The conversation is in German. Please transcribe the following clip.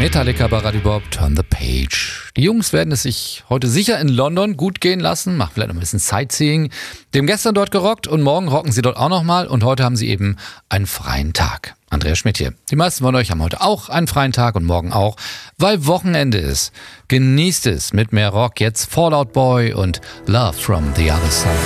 Metallica bei Radio Bob, Turn the Page. Die Jungs werden es sich heute sicher in London gut gehen lassen, machen vielleicht noch ein bisschen Sightseeing. Die haben gestern dort gerockt und morgen rocken sie dort auch nochmal und heute haben sie eben einen freien Tag. Andreas Schmidt hier. Die meisten von euch haben heute auch einen freien Tag und morgen auch, weil Wochenende ist. Genießt es mit mehr Rock. Jetzt Fall Out Boy und Love from the Other Side.